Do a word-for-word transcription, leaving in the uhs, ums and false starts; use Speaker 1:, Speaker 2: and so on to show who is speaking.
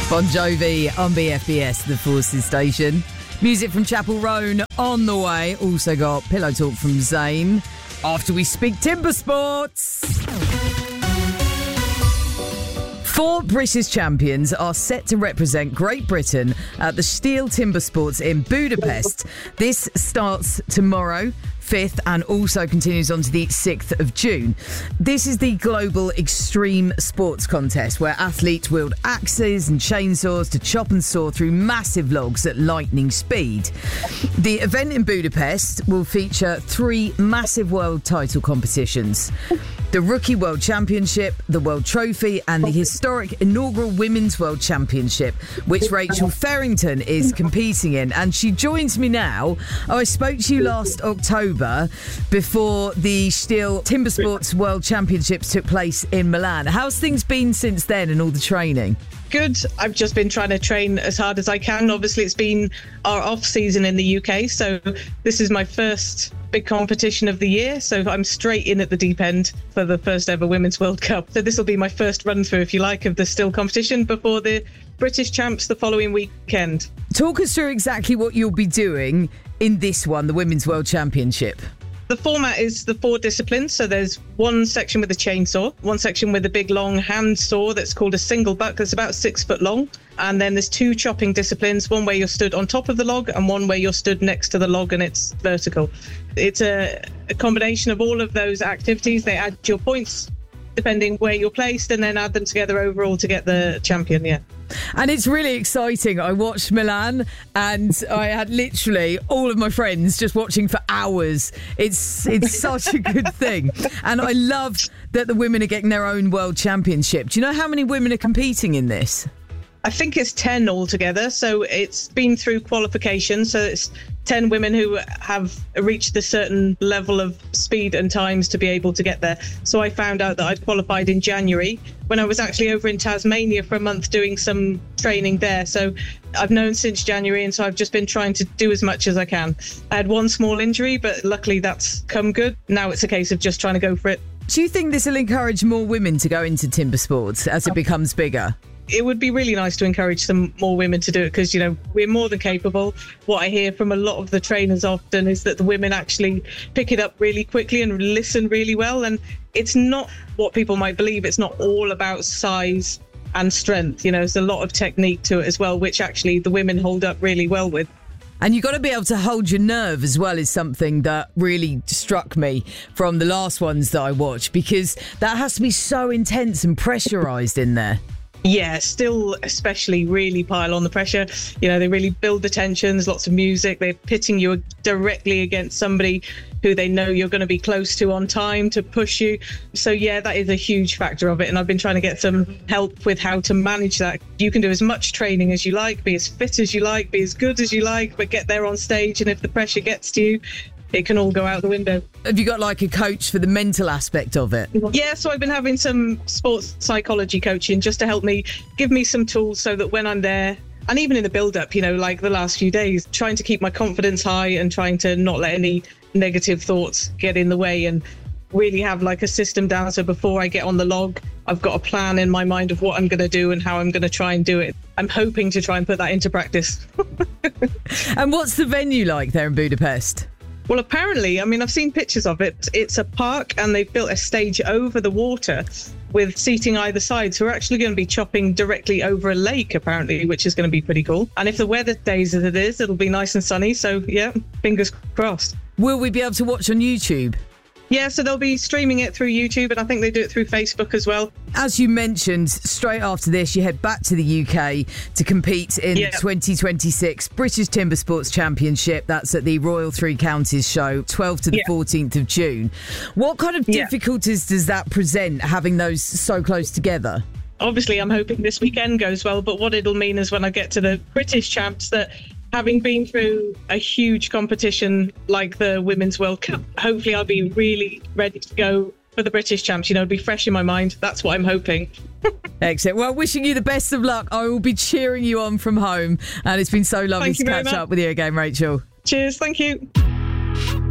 Speaker 1: Bon Jovi on B F B S, the Forces station. Music from Chapel Roan on the way. Also got Pillow Talk from Zayn. After we speak timber sports. Four British champions are set to represent Great Britain at the Steel Timber Sports in Budapest. This starts tomorrow, fifth, and also continues on to the sixth of June. This is the global extreme sports contest where athletes wield axes and chainsaws to chop and saw through massive logs at lightning speed. The event in Budapest will feature three massive world title competitions: the Rookie World Championship, the World Trophy, and the historic inaugural Women's World Championship, which Rachel Farrington is competing in. And she joins me now. Oh, I spoke to you last October before the Steel Timber Sports World Championships took place in Milan. How's things been since then and all the training?
Speaker 2: Good. I've just been trying to train as hard as I can. Obviously, it's been our off season in the U K, so this is my first big competition of the year. So I'm straight in at the deep end for the first ever Women's World Cup. So this will be my first run through, if you like, of the still competition before the British champs the following weekend.
Speaker 1: Talk us through exactly what you'll be doing in this one, the Women's World Championship.
Speaker 2: The format is the four disciplines. So there's one section with a chainsaw, one section with a big long hand saw that's called a single buck that's about six foot long. And then there's two chopping disciplines, one where you're stood on top of the log and one where you're stood next to the log and it's vertical. It's a, a combination of all of those activities. They add your points depending where you're placed and then add them together overall to get the champion, yeah.
Speaker 1: And it's really exciting. I watched Milan and I had literally all of my friends just watching for hours. It's it's such a good thing. And I love that the women are getting their own world championship. Do you know how many women are competing in this?
Speaker 2: I think it's ten altogether. So it's been through qualification. So it's ten women who have reached a certain level of speed and times to be able to get there. So I found out that I'd qualified in January when I was actually over in Tasmania for a month doing some training there. So I've known since January, and so I've just been trying to do as much as I can. I had one small injury, but luckily that's come good. Now it's a case of just trying to go for it.
Speaker 1: Do you think this will encourage more women to go into timber sports as it becomes bigger?
Speaker 2: It would be really nice to encourage some more women to do it because, you know, we're more than capable. What I hear from a lot of the trainers often is that the women actually pick it up really quickly and listen really well. And it's not what people might believe. It's not all about size and strength. You know, there's a lot of technique to it as well, which actually the women hold up really well with.
Speaker 1: And you've got to be able to hold your nerve as well is something that really struck me from the last ones that I watched, because that has to be so intense and pressurised in there.
Speaker 2: Yeah, still especially really pile on the pressure. You know, they really build the tensions, lots of music. They're pitting you directly against somebody who they know you're going to be close to on time to push you. So, yeah, that is a huge factor of it. And I've been trying to get some help with how to manage that. You can do as much training as you like, be as fit as you like, be as good as you like, but get there on stage. And if the pressure gets to you, it can all go out the window.
Speaker 1: Have you got like a coach for the mental aspect of it?
Speaker 2: Yeah, so I've been having some sports psychology coaching just to help me, give me some tools so that when I'm there, and even in the build-up, you know, like the last few days, trying to keep my confidence high and trying to not let any negative thoughts get in the way and really have like a system down. So before I get on the log, I've got a plan in my mind of what I'm going to do and how I'm going to try and do it. I'm hoping to try and put that into practice.
Speaker 1: And what's the venue like there in Budapest?
Speaker 2: Well, apparently, I mean, I've seen pictures of it. It's a park and they've built a stage over the water with seating either side. So we're actually going to be chopping directly over a lake, apparently, which is going to be pretty cool. And if the weather stays as it is, it'll be nice and sunny. So, yeah, fingers crossed.
Speaker 1: Will we be able to watch on YouTube?
Speaker 2: Yeah, so they'll be streaming it through YouTube, and I think they do it through Facebook as well.
Speaker 1: As you mentioned, straight after this, you head back to the U K to compete in yeah. the twenty twenty-six British Timber Sports Championship. That's at the Royal Three Counties show, twelfth to the yeah. fourteenth of June. What kind of difficulties yeah. does that present, having those so close together?
Speaker 2: Obviously, I'm hoping this weekend goes well, but what it'll mean is when I get to the British champs that having been through a huge competition like the Women's World Cup, hopefully I'll be really ready to go for the British champs. You know, it'll be fresh in my mind. That's what I'm hoping.
Speaker 1: Excellent. Well, wishing you the best of luck. I will be cheering you on from home. And it's been so lovely to catch up with you again, Rachel.
Speaker 2: Cheers. Thank you.